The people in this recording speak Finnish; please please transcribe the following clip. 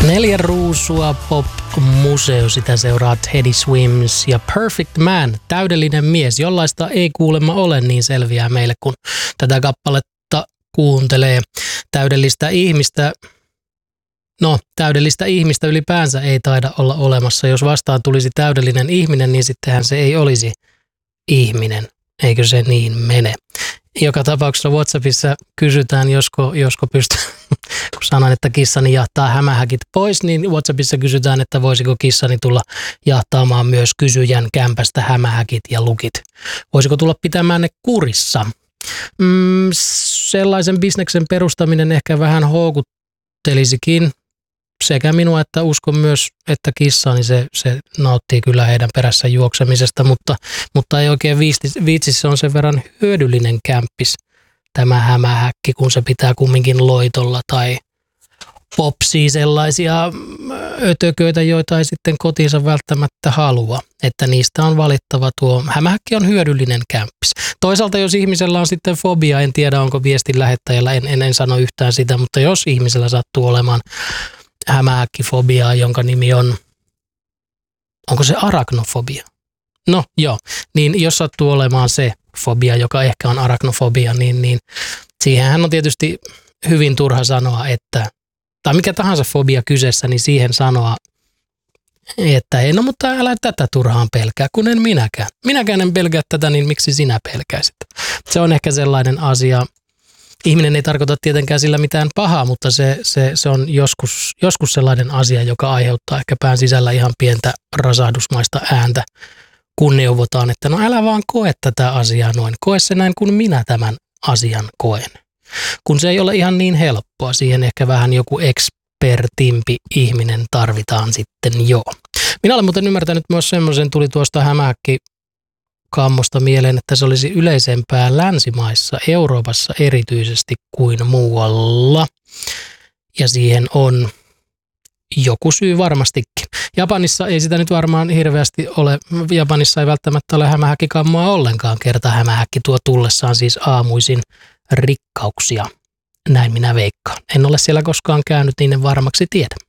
4 ruusua pop-museo, sitä seuraa Teddy Swims ja Perfect Man, täydellinen mies, jollaista ei kuulemma ole, niin selviää meille, kun tätä kappaletta kuuntelee. Täydellistä ihmistä ylipäänsä ei taida olla olemassa. Jos vastaan tulisi täydellinen ihminen, niin sittenhän se ei olisi ihminen. Eikö se niin mene? Joka tapauksessa WhatsAppissa kysytään, josko pystyy, kun sanoin, että kissani jahtaa hämähäkit pois, niin WhatsAppissa kysytään, että voisiko kissani tulla jahtaamaan myös kysyjän kämpästä hämähäkit ja lukit. Voisiko tulla pitämään ne kurissa? Sellaisen bisneksen perustaminen ehkä vähän houkuttelisikin sekä minua että uskon myös, että kissani se nauttii kyllä heidän perässä juoksemisesta, mutta ei oikein viitsi, se on sen verran hyödyllinen kämppis tämä hämähäkki, kun se pitää kumminkin loitolla tai popsii sellaisia ötököitä, joita ei sitten kotiinsa välttämättä halua, että niistä on valittava tuo. Hämähäkki on hyödyllinen kämppis. Toisaalta jos ihmisellä on sitten fobia, en tiedä onko viestin lähettäjällä, en sano yhtään sitä, mutta jos ihmisellä sattuu olemaan hämähäkkifobiaa, jonka nimi onko se arachnofobia? No joo, niin jos sattuu olemaan se fobia, joka ehkä on arachnofobia, niin siihenhän on tietysti hyvin turha sanoa, tai mikä tahansa fobia kyseessä, niin siihen sanoa, että ei, no mutta älä tätä turhaan pelkää, kun en minäkään. Minäkään en pelkää tätä, niin miksi sinä pelkäisit? Se on ehkä sellainen asia. Ihminen ei tarkoita tietenkään sillä mitään pahaa, mutta se on joskus sellainen asia, joka aiheuttaa ehkä pään sisällä ihan pientä rasahdusmaista ääntä, kun neuvotaan, että no älä vaan koe tätä asiaa noin. Koe se näin, kun minä tämän asian koen. Kun se ei ole ihan niin helppoa, siihen ehkä vähän joku ekspertimpi ihminen tarvitaan sitten jo. Minä olen muuten ymmärtänyt myös semmoisen, tuli tuosta hämähäkkikammosta mieleen, että se olisi yleisempää länsimaissa, Euroopassa erityisesti kuin muualla. Ja siihen on joku syy varmastikin. Japanissa ei sitä nyt varmaan hirveästi ole, Japanissa ei välttämättä ole hämähäkkikammoa ollenkaan, kerta hämähäkki tuo tullessaan siis aamuisin rikkauksia. Näin minä veikkaan. En ole siellä koskaan käynyt, niin en varmaksi tiedä.